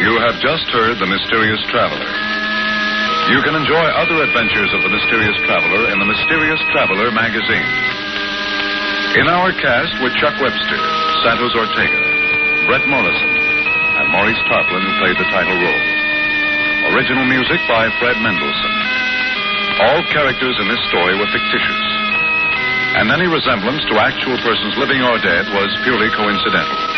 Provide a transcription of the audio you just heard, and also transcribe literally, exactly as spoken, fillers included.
You have just heard The Mysterious Traveler. You can enjoy other adventures of The Mysterious Traveler in the Mysterious Traveler magazine. In our cast were Chuck Webster, Santos Ortega, Brett Morrison, and Maurice Tarplin, who played the title role. Original music by Fred Mendelssohn. All characters in this story were fictitious, and any resemblance to actual persons living or dead was purely coincidental.